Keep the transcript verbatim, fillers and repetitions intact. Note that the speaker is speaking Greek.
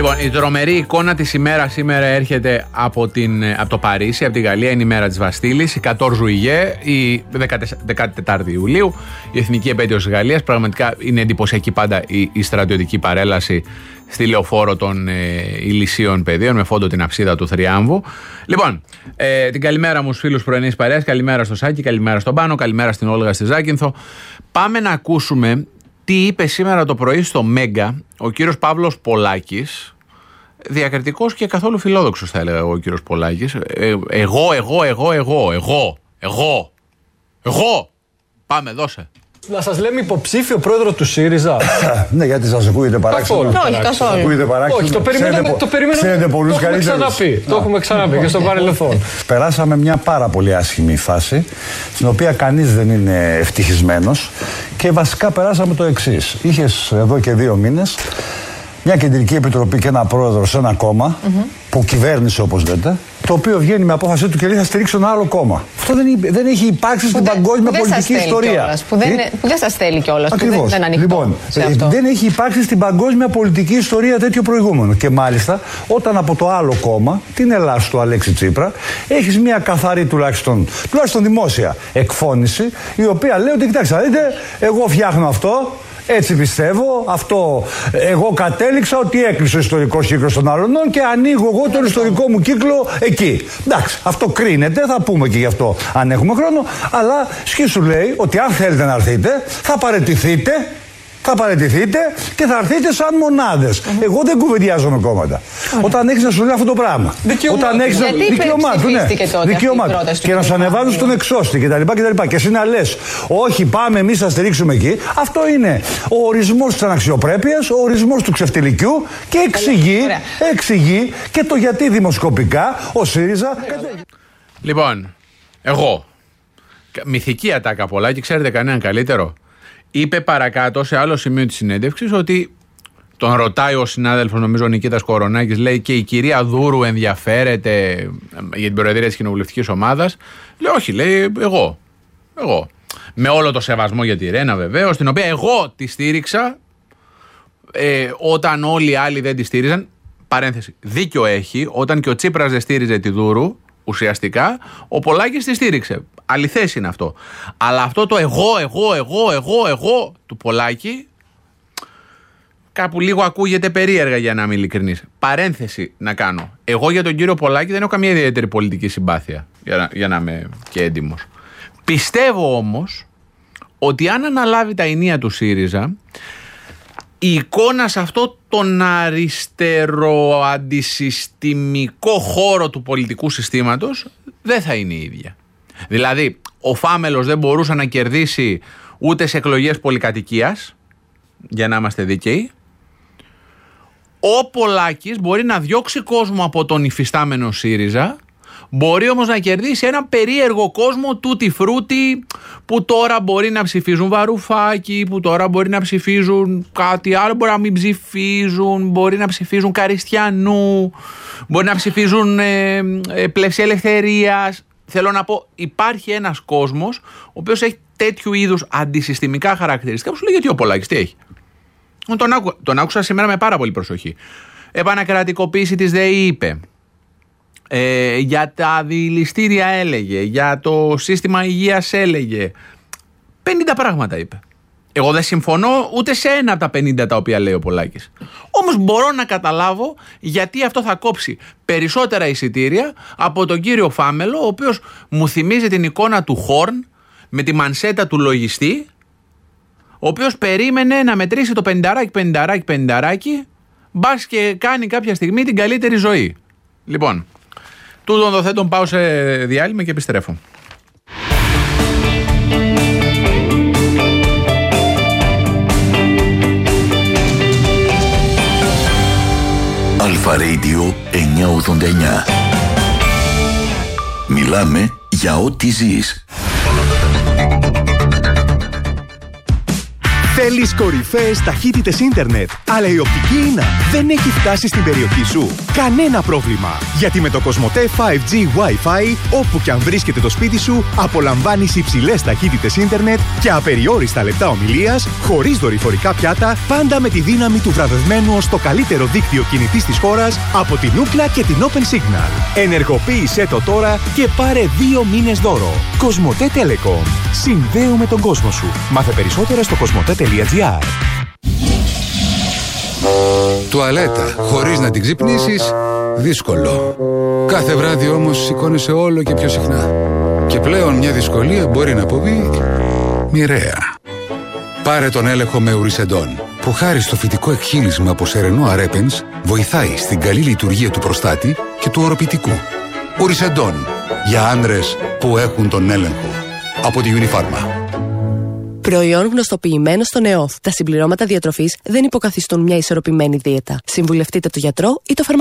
Λοιπόν, η τρομερή εικόνα της ημέρας σήμερα έρχεται από, την, από το Παρίσι, από τη Γαλλία. Είναι η μέρα της Βαστίλης, η quatorze juillet, η δεκατέσσερις Ιουλίου, η εθνική επέτειος της Γαλλίας. Πραγματικά είναι εντυπωσιακή πάντα η, η στρατιωτική παρέλαση στη λεωφόρο των ε, Ηλυσίων Πεδίων με φόντο την αψίδα του Θριάμβου. Λοιπόν, ε, την καλημέρα μου στους φίλους πρωινής παρέας, καλημέρα στο Σάκη, καλημέρα στον Πάνο, καλημέρα στην Όλγα στη Ζάκυνθο. Πάμε να ακούσουμε τι είπε σήμερα το πρωί στο Μέγκα ο κύριος Παύλος Πολάκης, διακριτικός και καθόλου φιλόδοξος θα έλεγα εγώ ο κύριος Πολάκης. Ε, εγώ, εγώ, εγώ, εγώ, εγώ, εγώ, εγώ. Πάμε, δώσε. Να σας λέμε υποψήφιο πρόεδρο του ΣΥΡΙΖΑ. Ναι, γιατί σας ακούγεται παράξενο. Όχι, καθόλου. Όχι, το περιμένουμε. Το περιμένουμε. Το έχουμε ξαναπεί. Το έχουμε ξαναπεί και στο παρελθόν. Περάσαμε μια πάρα πολύ άσχημη φάση, στην οποία κανείς δεν είναι ευτυχισμένος και βασικά περάσαμε το εξής. Είχες εδώ και δύο μήνες μια κεντρική επιτροπή και ένα πρόεδρο σε ένα κόμμα mm-hmm. που κυβέρνησε, όπως λέτε, το οποίο βγαίνει με απόφασή του και λέει θα στηρίξει ένα άλλο κόμμα. Αυτό δεν, δεν έχει υπάρξει στην παγκόσμια πολιτική ιστορία. Κιόλας, που δεν, που δεν σας θέλει κιόλας. Ακριβώς. Που δεν, δεν λοιπόν, δεν έχει υπάρξει στην παγκόσμια πολιτική ιστορία τέτοιο προηγούμενο. Και μάλιστα όταν από το άλλο κόμμα, την Ελλάς του Αλέξη Τσίπρα, έχεις μια καθαρή τουλάχιστον, τουλάχιστον δημόσια εκφώνηση, η οποία λέει ότι κοιτάξτε, δείτε, εγώ φτιάχνω αυτό. Έτσι πιστεύω, αυτό εγώ κατέληξα ότι έκλεισε ο ιστορικός κύκλος των Αλωνών και ανοίγω εγώ τον ιστορικό μου κύκλο εκεί. Εντάξει, αυτό κρίνεται, θα πούμε και γι' αυτό αν έχουμε χρόνο, αλλά σκι σου λέει ότι αν θέλετε να έρθετε θα παραιτηθείτε, θα παραιτηθείτε και θα έρθετε σαν μονάδες. Mm-hmm. Εγώ δεν κουβεντιάζω με κόμματα. Mm-hmm. Όταν έχεις να σου λέει αυτό το πράγμα. Δικαιωμάτου. Όταν έχεις να δικαιωμάτου, ναι. Δικαιωμάτου. Και να σου ανεβάζουν στον εξώστη κτλ. Και εσύ να λες, όχι, πάμε εμείς να στηρίξουμε εκεί. Αυτό είναι ο ορισμός της αναξιοπρέπειας, ο ορισμός του ξεφτιλικιού και εξηγεί, εξηγεί και το γιατί δημοσκοπικά ο ΣΥΡΙΖΑ. Λοιπόν, εγώ. Μυθική ατάκα πολλά και ξέρετε κανέναν καλύτερο. Είπε παρακάτω σε άλλο σημείο της συνέντευξης ότι τον ρωτάει ο συνάδελφος, νομίζω ο Νικήτας Κορονάκης, λέει και η κυρία Δούρου ενδιαφέρεται για την προεδρία της κοινοβουλευτικής ομάδας. Λέει όχι, λέει εγώ. Εγώ. Με όλο το σεβασμό για τη Ρένα βεβαίως, την οποία εγώ τη στήριξα ε, όταν όλοι οι άλλοι δεν τη στήριζαν. Παρένθεση, δίκιο έχει, όταν και ο Τσίπρας δεν στήριζε τη Δούρου, ουσιαστικά, ο Πολάκης τη στήριξε. Αληθές είναι αυτό. Αλλά αυτό το εγώ, εγώ, εγώ, εγώ, εγώ του Πολάκη κάπου λίγο ακούγεται περίεργα για να είμαι ειλικρινής. Παρένθεση να κάνω. Εγώ για τον κύριο Πολάκη δεν έχω καμία ιδιαίτερη πολιτική συμπάθεια, για να, για να είμαι και έντιμος. Πιστεύω όμως ότι αν αναλάβει τα ηνία του ΣΥΡΙΖΑ, η εικόνα σε αυτό τον αριστερο αντισυστημικό χώρο του πολιτικού συστήματος δεν θα είναι η ίδια. Δηλαδή, ο Φάμελος δεν μπορούσε να κερδίσει ούτε σε εκλογές πολυκατοικίας, για να είμαστε δίκαιοι. Ο Πολάκης μπορεί να διώξει κόσμο από τον υφιστάμενο ΣΥΡΙΖΑ, μπορεί όμως να κερδίσει ένα περίεργο κόσμο τούτη φρούτη που τώρα μπορεί να ψηφίζουν Βαρουφάκη, που τώρα μπορεί να ψηφίζουν κάτι άλλο, μπορεί να μην ψηφίζουν, μπορεί να ψηφίζουν Καριστιανού, μπορεί να ψηφίζουν ε, ε, Πλευσή Ελευθερίας. Θέλω να πω, υπάρχει ένας κόσμος ο οποίος έχει τέτοιου είδους αντισυστημικά χαρακτηριστικά που σου λέει γιατί ο Πολάκης τι έχει. Τον, άκου, τον άκουσα σήμερα με πάρα πολύ προσοχή. Επανακρατικοποίηση της ΔΕΗ είπε. Ε, για τα διηληστήρια έλεγε. Για το σύστημα υγείας έλεγε. πενήντα πράγματα είπε. Εγώ δεν συμφωνώ ούτε σε ένα από τα πενήντα τα οποία λέει ο Πολάκης. Όμως μπορώ να καταλάβω γιατί αυτό θα κόψει περισσότερα εισιτήρια από τον κύριο Φάμελο, ο οποίος μου θυμίζει την εικόνα του Χόρν με τη μανσέτα του λογιστή, ο οποίος περίμενε να μετρήσει το πενηνταράκι, πενηνταράκι, πενηνταράκι, μπας και κάνει κάποια στιγμή την καλύτερη ζωή. Λοιπόν, τούτον το θέτον πάω σε διάλειμμα και επιστρέφω. Αλφα Radio εννιακόσια ογδόντα εννιά. Μιλάμε για ό,τι ζεις. Θέλεις κορυφαίες ταχύτητες ίντερνετ, αλλά η οπτική ίνα δεν έχει φτάσει στην περιοχή σου? Κανένα πρόβλημα. Γιατί με το Κοσμοτέ φάιβ τζι Wi-Fi, όπου και αν βρίσκεται το σπίτι σου, απολαμβάνεις υψηλές ταχύτητες ίντερνετ και απεριόριστα λεπτά ομιλίας, χωρίς δορυφορικά πιάτα, πάντα με τη δύναμη του βραβευμένου ως το καλύτερο δίκτυο κινητής της χώρας από την Ookla και την Open Signal. Ενεργοποίησέ το τώρα και πάρε δύο μήνες δώρο. Κοσμοτέ Telecom. Συνδέουμε τον κόσμο σου. Μάθε περισσότερα στο κοσμοτέ τελεία τζι άρ. Τουαλέτα χωρίς να την ξυπνήσεις, δύσκολο. Κάθε βράδυ όμως σηκώνεσαι όλο και πιο συχνά. Και πλέον μια δυσκολία μπορεί να αποβεί μοιραία. Πάρε τον έλεγχο με Ουρισεντόν, που χάρη στο φυτικό εκχύλισμα από σερενό αρέπενς βοηθάει στην καλή λειτουργία του προστάτη και του οροπητικού. Ουρισεντόν, για άνδρες που έχουν τον έλεγχο. Από τη Unifarma. Προϊόν γνωστοποιημένο στον ΕΟΦ. Τα συμπληρώματα διατροφής δεν υποκαθιστούν μια ισορροπημένη δίαιτα. Συμβουλευτείτε τον γιατρό ή το φαρμακοποιό.